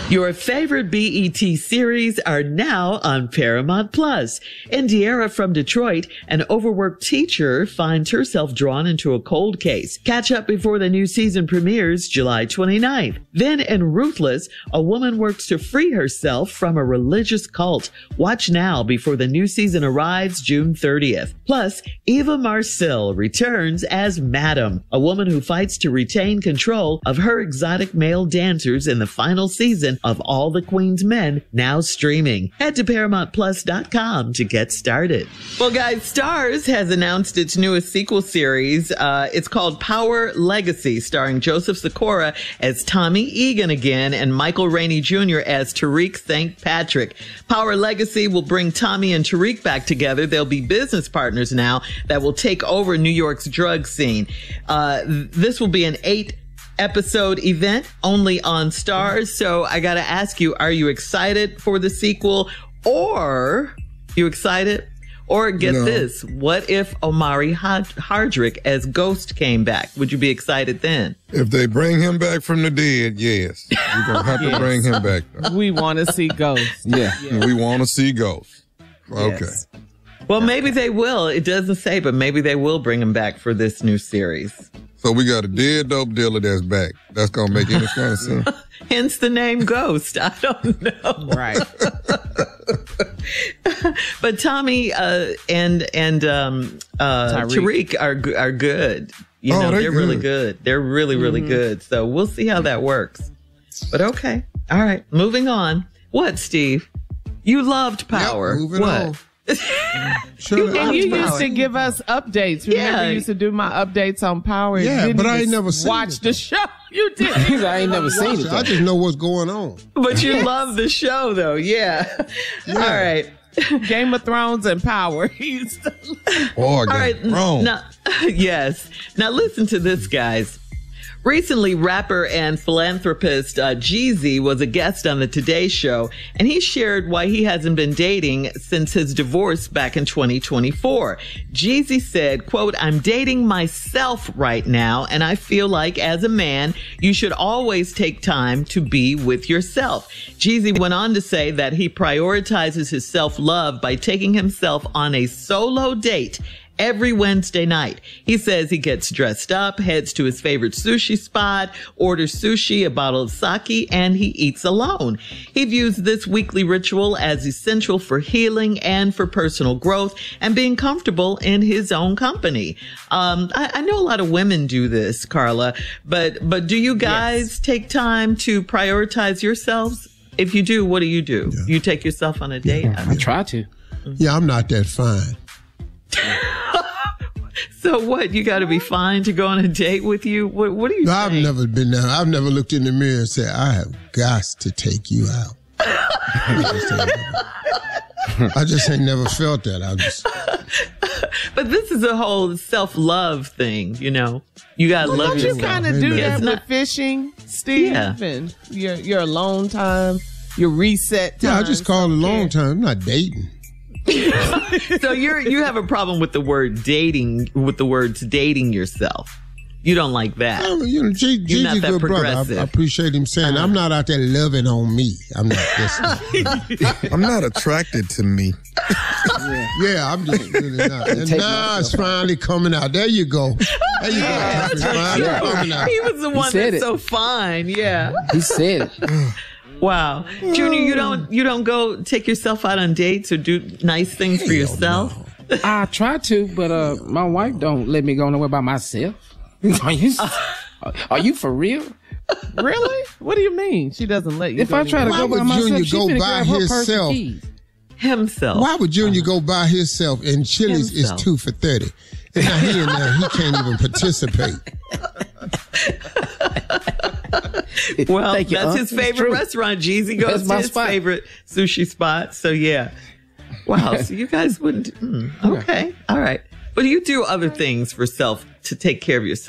Your favorite BET series are now on Paramount Plus. Indiara from Detroit, an overworked teacher, finds herself drawn into a cold case. Catch up before the new season premieres July 29th. Then in Ruthless, a woman works to free herself from a religious cult. Watch now before the new season arrives June 30th. Plus, Eva Marcille returns as Madam, a woman who fights to retain control of her exotic male dancers in the final season of All the Queen's Men, now streaming. Head to ParamountPlus.com to get started. Well, guys, Starz has announced its newest sequel series. It's called Power Legacy, starring Joseph Sikora as Tommy Egan again and Michael Rainey Jr. as Tariq St. Patrick. Power Legacy will bring Tommy and Tariq back together. They'll be business partners now that will take over New York's drug scene. This will be an 8-episode event only on Starz. So I got to ask you, are you excited for the sequel, or you excited? Or get this, what if Omari Hardrick as Ghost came back? Would you be excited then? If they bring him back from the dead, yes. We're going to have to bring him back. We want to see Ghost. Yeah. We want to see Ghost. Okay. Yes. Well, maybe they will. It doesn't say, but maybe they will bring him back for this new series. So we got a dead dope dealer that's back. That's going to make any kind of sense. Hence the name Ghost. I don't know. Right. But Tommy and Tariq are good. You know, they're good. Really good. They're really, really good. So we'll see how that works. But okay. All right. Moving on. What, Steve? You loved Power. Yep, moving on. And you used to give us updates. Remember, you used to do my updates on Power. Yeah, but I ain't never seen watched the show. You did. I ain't never seen it. I just know what's going on. But you love the show, though. Yeah. All right. Game of Thrones and Power. All right. Now, yes. Now listen to this, guys. Recently, rapper and philanthropist Jeezy was a guest on the Today Show, and he shared why he hasn't been dating since his divorce back in 2024. Jeezy said, quote, "I'm dating myself right now, and I feel like as a man, you should always take time to be with yourself." Jeezy went on to say that he prioritizes his self-love by taking himself on a solo date every Wednesday night. He says he gets dressed up, heads to his favorite sushi spot, orders sushi, a bottle of sake, and he eats alone. He views this weekly ritual as essential for healing and for personal growth and being comfortable in his own company. I know a lot of women do this, Carla, but do you guys take time to prioritize yourselves? If you do, what do? Yeah. You take yourself on a date? I try to. Yeah, I'm not that fine. So what? You got to be fine to go on a date with you? What are you saying? I've never been there. I've never looked in the mirror and said, I have got to take you out. I just ain't never felt that. But this is a whole self-love thing, you know. You got to love yourself. You kind of do that with fishing, Steve, and your alone time, your reset time. Yeah, I just call it alone time. I'm not dating. So you have a problem with the word dating, with the words dating yourself. You don't like that. You're not that progressive. Brother. I appreciate him saying, I'm not out there loving on me. I'm not this. I'm not attracted to me. Yeah, I'm just really not. And now it's finally coming out. There you go. There you go. It's finally coming out. He was the one that's so fine. Yeah. He said it. Wow. Junior, you don't go take yourself out on dates or do nice things for yourself? No. I try to, but my wife don't let me go nowhere by myself. Are you for real? Really? What do you mean? She doesn't let you if I try to go by myself, she finna grab her purse and keys. Himself. Why would Junior go by himself and Chili's is 2 for $30? And now he in there, he can't even participate. Well, that's his favorite restaurant. Jeezy goes to his favorite sushi spot. So, yeah. Wow. So you guys wouldn't. Okay. All right. But you do other things for self to take care of yourself.